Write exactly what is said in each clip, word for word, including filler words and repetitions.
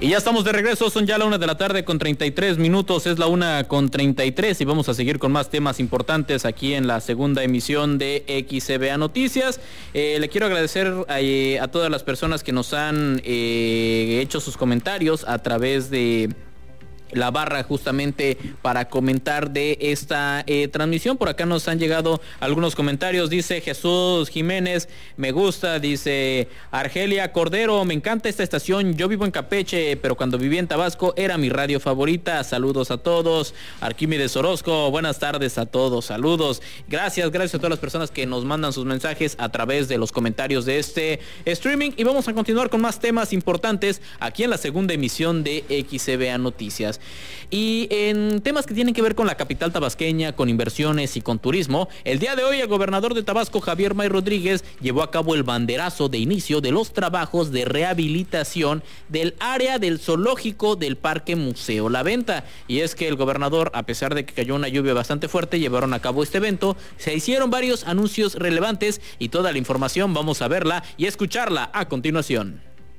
Y ya estamos de regreso, son ya la una de la tarde con treinta y tres minutos, es la una con treinta y tres y vamos a seguir con más temas importantes aquí en la segunda emisión de X C B A Noticias. Eh, le quiero agradecer a, eh, a todas las personas que nos han eh, hecho sus comentarios a través de la barra justamente para comentar de esta eh, transmisión. Por acá nos han llegado algunos comentarios. Dice Jesús Jiménez, me gusta. Dice Argelia Cordero, me encanta esta estación. Yo vivo en Campeche, pero cuando viví en Tabasco era mi radio favorita. Saludos a todos. Arquímedes Orozco, buenas tardes a todos. Saludos. Gracias, gracias a todas las personas que nos mandan sus mensajes a través de los comentarios de este streaming. Y vamos a continuar con más temas importantes aquí en la segunda emisión de X C B A Noticias. Y en temas que tienen que ver con la capital tabasqueña, con inversiones y con turismo, el día de hoy el gobernador de Tabasco, Javier May Rodríguez, llevó a cabo el banderazo de inicio de los trabajos de rehabilitación del área del zoológico del Parque Museo La Venta. Y es que el gobernador, a pesar de que cayó una lluvia bastante fuerte, llevaron a cabo este evento, se hicieron varios anuncios relevantes y toda la información vamos a verla y escucharla a continuación.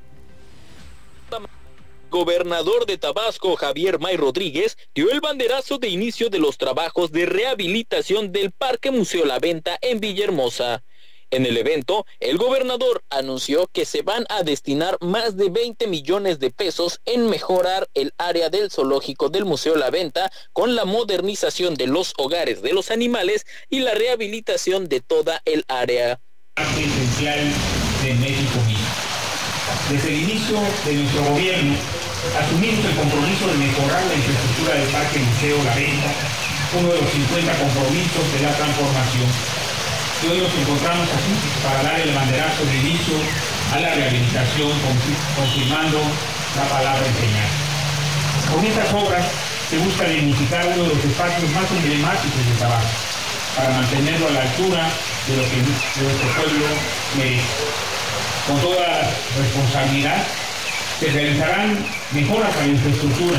Gobernador de Tabasco, Javier May Rodríguez, dio el banderazo de inicio de los trabajos de rehabilitación del Parque Museo La Venta en Villahermosa. En el evento, el gobernador anunció que se van a destinar más de veinte millones de pesos en mejorar el área del zoológico del Museo La Venta con la modernización de los hogares de los animales y la rehabilitación de toda el área. Esencial de México mismo. Desde el inicio de nuestro gobierno, asumimos el compromiso de mejorar la infraestructura del Parque Museo La Venta, uno de los cincuenta compromisos de la transformación. Y hoy nos encontramos aquí para dar el banderazo de inicio a la rehabilitación, confirmando la palabra empeñada. Con estas obras se busca dignificar uno de los espacios más emblemáticos de Tabasco, para mantenerlo a la altura de lo que nuestro pueblo merece. Con toda responsabilidad, se realizarán mejoras a la infraestructura,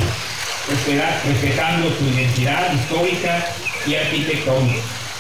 respetando su identidad histórica y arquitectónica.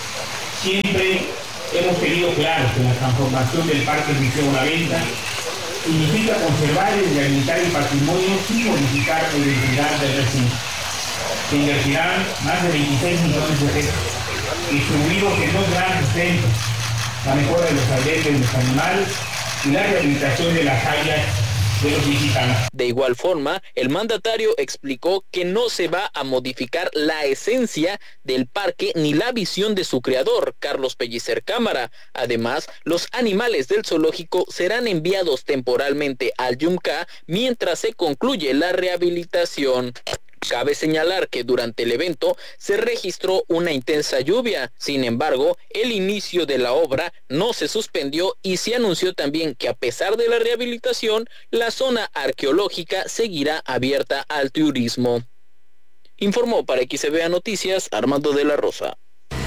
Siempre hemos tenido claro que la transformación del Parque Museo La Venta significa conservar y rehabilitar el patrimonio sin modificar la identidad del recinto. Se invertirán más de veintiséis millones de pesos, distribuidos en dos grandes centros: la mejora de los albergues de los animales y la rehabilitación de las áreas de los visitantes. De igual forma, el mandatario explicó que no se va a modificar la esencia del parque ni la visión de su creador, Carlos Pellicer Cámara. Además, los animales del zoológico serán enviados temporalmente al Yumcá mientras se concluye la rehabilitación. Cabe señalar que durante el evento se registró una intensa lluvia. Sin embargo, el inicio de la obra no se suspendió y se anunció también que a pesar de la rehabilitación, la zona arqueológica seguirá abierta al turismo. Informó para X C B A Noticias Armando de la Rosa.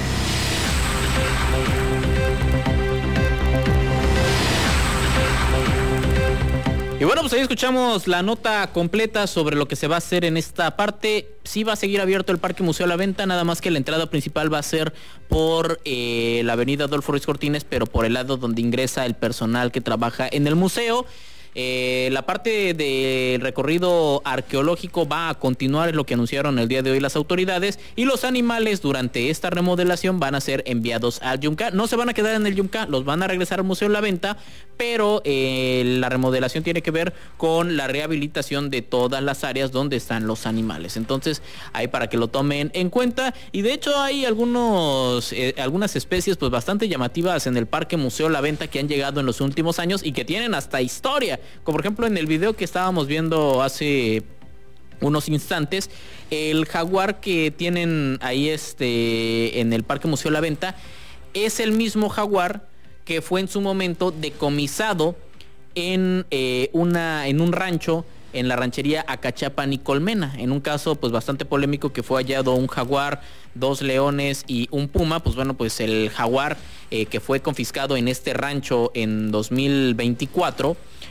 Y bueno, pues ahí escuchamos la nota completa sobre lo que se va a hacer en esta parte. Sí va a seguir abierto el Parque Museo La Venta, nada más que la entrada principal va a ser por eh, la avenida Adolfo Ruiz Cortines, pero por el lado donde ingresa el personal que trabaja en el museo. Eh, la parte del recorrido arqueológico va a continuar, es lo que anunciaron el día de hoy las autoridades, y los animales durante esta remodelación van a ser enviados al Yumcá. No se van a quedar en el Yumcá, los van a regresar al Museo La Venta, pero eh, la remodelación tiene que ver con la rehabilitación de todas las áreas donde están los animales. Entonces, ahí para que lo tomen en cuenta. Y de hecho hay algunos eh, algunas especies pues bastante llamativas en el Parque Museo La Venta que han llegado en los últimos años y que tienen hasta historia. Como por ejemplo en el video que estábamos viendo hace unos instantes, el jaguar que tienen ahí este en el Parque Museo La Venta es el mismo jaguar que fue en su momento decomisado en eh, una en un rancho en la ranchería Acachapan y Colmena, en un caso pues bastante polémico que fue hallado un jaguar, dos leones y un puma. Pues bueno, pues el jaguar eh, que fue confiscado en este rancho en dos mil veinticuatro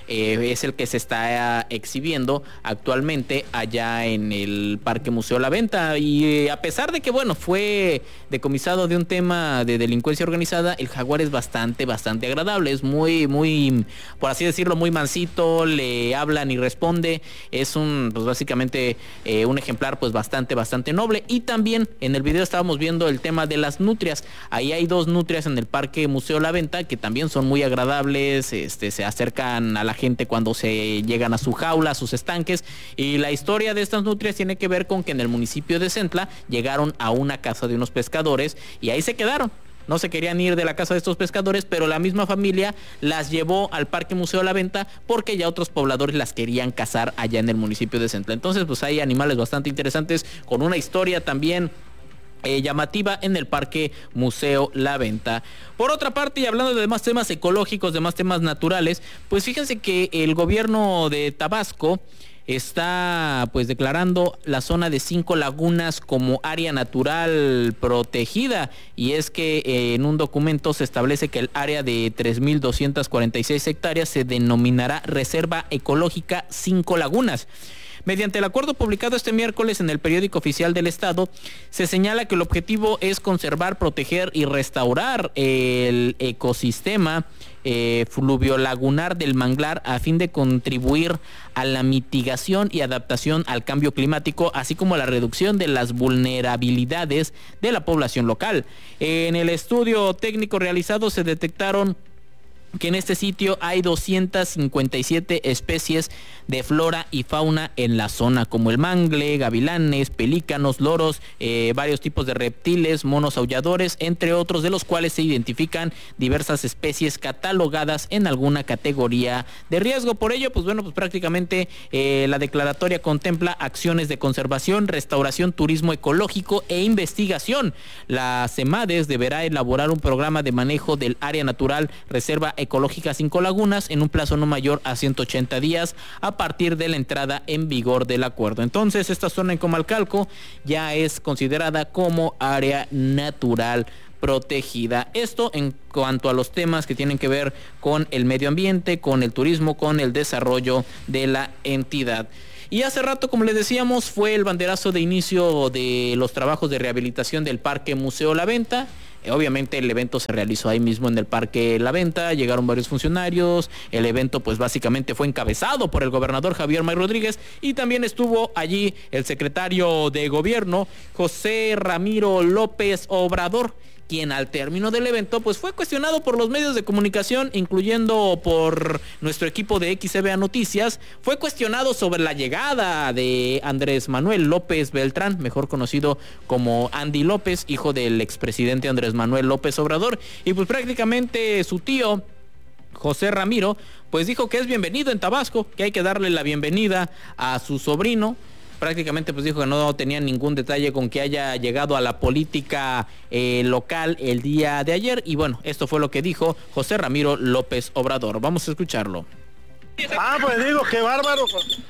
eh, es el que se está exhibiendo actualmente allá en el Parque Museo La Venta. Y eh, a pesar de que, bueno, fue decomisado de un tema de delincuencia organizada, el jaguar es bastante, bastante agradable. Es muy, muy, por así decirlo, muy mansito, le hablan y responde. Es un, pues básicamente, eh, un ejemplar pues bastante, bastante noble. Y también en el video estábamos viendo el tema de las nutrias. Ahí hay dos nutrias en el Parque Museo La Venta que también son muy agradables, este, se acercan a la gente cuando se llegan a su jaula, a sus estanques. Y la historia de estas nutrias tiene que ver con que en el municipio de Centla llegaron a una casa de unos pescadores y ahí se quedaron. No se querían ir de la casa de estos pescadores, pero la misma familia las llevó al Parque Museo La Venta porque ya otros pobladores las querían cazar allá en el municipio de Centla. Entonces, pues hay animales bastante interesantes con una historia también Eh, llamativa en el Parque Museo La Venta. Por otra parte, y hablando de demás temas ecológicos, de más temas naturales, pues fíjense que el gobierno de Tabasco está pues declarando la zona de Cinco Lagunas como área natural protegida, y es que eh, en un documento se establece que el área de tres mil doscientas cuarenta y seis hectáreas se denominará Reserva Ecológica Cinco Lagunas. Mediante el acuerdo publicado este miércoles en el periódico oficial del Estado, se señala que el objetivo es conservar, proteger y restaurar el ecosistema eh, fluviolagunar del manglar a fin de contribuir a la mitigación y adaptación al cambio climático, así como a la reducción de las vulnerabilidades de la población local. En el estudio técnico realizado se detectaron que en este sitio hay doscientas cincuenta y siete especies de flora y fauna en la zona, como el mangle, gavilanes, pelícanos, loros, eh, varios tipos de reptiles, monos aulladores, entre otros, de los cuales se identifican diversas especies catalogadas en alguna categoría de riesgo. Por ello, pues bueno, pues prácticamente eh, la declaratoria contempla acciones de conservación, restauración, turismo ecológico e investigación. La CEMADES deberá elaborar un programa de manejo del área natural Reserva Ecológica Cinco Lagunas en un plazo no mayor a ciento ochenta días a partir de la entrada en vigor del acuerdo. Entonces, esta zona en Comalcalco ya es considerada como área natural protegida. Esto en cuanto a los temas que tienen que ver con el medio ambiente, con el turismo, con el desarrollo de la entidad. Y hace rato, como les decíamos, fue el banderazo de inicio de los trabajos de rehabilitación del Parque Museo La Venta. Obviamente el evento se realizó ahí mismo en el Parque La Venta, llegaron varios funcionarios, el evento pues básicamente fue encabezado por el gobernador Javier May Rodríguez y también estuvo allí el secretario de gobierno José Ramiro López Obrador, quien al término del evento pues fue cuestionado por los medios de comunicación, incluyendo por nuestro equipo de X C B A Noticias. Fue cuestionado sobre la llegada de Andrés Manuel López Beltrán, mejor conocido como Andy López, hijo del expresidente Andrés Manuel López Obrador, y pues prácticamente su tío José Ramiro pues dijo que es bienvenido en Tabasco, que hay que darle la bienvenida a su sobrino. Prácticamente pues dijo que no tenía ningún detalle con que haya llegado a la política eh, local el día de ayer. Y bueno, esto fue lo que dijo José Ramiro López Obrador. Vamos a escucharlo. Ah, pues digo, qué bárbaro.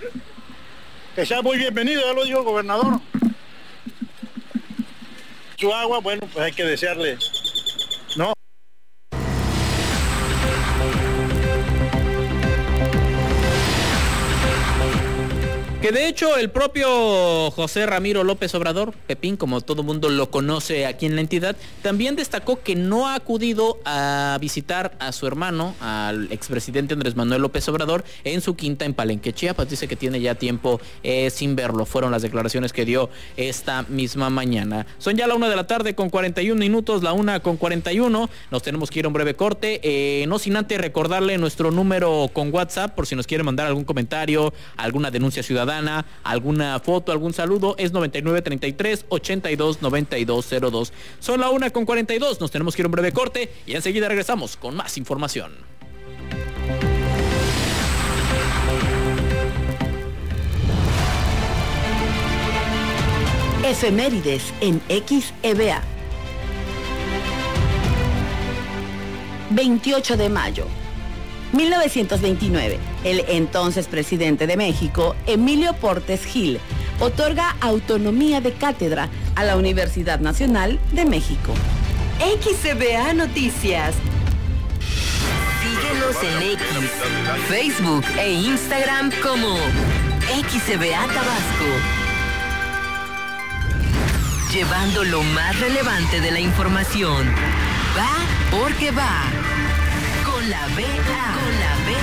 Que sea muy bienvenido, ya lo dijo el gobernador. Su agua, bueno, pues hay que desearle, ¿no? Que de hecho el propio José Ramiro López Obrador, Pepín, como todo mundo lo conoce aquí en la entidad, también destacó que no ha acudido a visitar a su hermano, al expresidente Andrés Manuel López Obrador, en su quinta en Palenque, Chiapas. Dice que tiene ya tiempo eh, sin verlo. Fueron las declaraciones que dio esta misma mañana. Son ya la una de la tarde con cuarenta y un minutos, la una con cuarenta y uno. Nos tenemos que ir a un breve corte. Eh, no sin antes recordarle nuestro número con WhatsApp, por si nos quiere mandar algún comentario, alguna denuncia ciudadana, alguna foto, algún saludo, es noventa y nueve treinta y tres ochenta y dos noventa y dos cero dos. Son la una con cuarenta y dos, nos tenemos que ir a un breve corte y enseguida regresamos con más información. Efemérides en X E B A. veintiocho de mayo. mil novecientos veintinueve, el entonces presidente de México, Emilio Portes Gil, otorga autonomía de cátedra a la Universidad Nacional de México. X E B A Noticias. Síguenos Síguenos en X, Facebook e Instagram como X C B A Tabasco. Llevando lo más relevante de la información. Va porque va. Con la B A. Con la B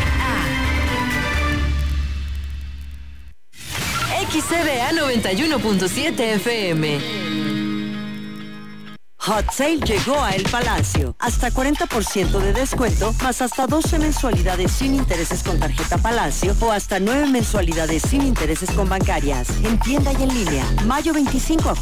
A. X C B A noventa y uno punto siete F M. Hot Sale llegó a El Palacio. Hasta cuarenta por ciento de descuento, más hasta doce mensualidades sin intereses con tarjeta Palacio o hasta nueve mensualidades sin intereses con bancarias. En tienda y en línea. Mayo veinticinco a